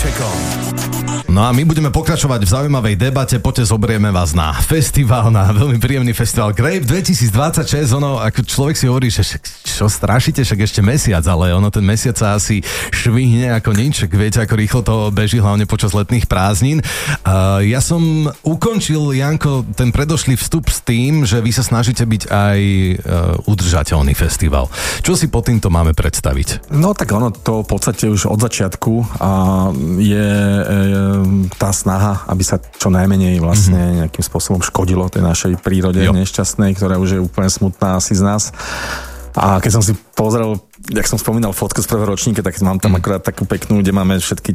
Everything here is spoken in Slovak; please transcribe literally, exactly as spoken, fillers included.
Vašekom. No a my budeme pokračovať v zaujímavej debate, poďte zoberieme vás na festival, na veľmi príjemný festival Grape dvetisícdvadsaťšesť, ono, ako človek si hovorí, že čo strašíte, však ešte mesiac, ale ono ten mesiac sa asi švihne ako nič, viete, ako rýchlo to beží, hlavne počas letných prázdnin. Uh, ja som ukončil, Janko, ten predošlý vstup s tým, že vy sa snažíte byť aj uh, udržateľný festival. Čo si pod týmto máme predstaviť? No tak ono to v podstate už od začiatku a je, je tá snaha, aby sa čo najmenej vlastne nejakým spôsobom škodilo tej našej prírode jo. nešťastnej, ktorá už je úplne smutná asi z nás. A keď som si pozrel, jak som spomínal fotku z prvého ročníka, tak mám tam akurát takú peknú, kde máme všetky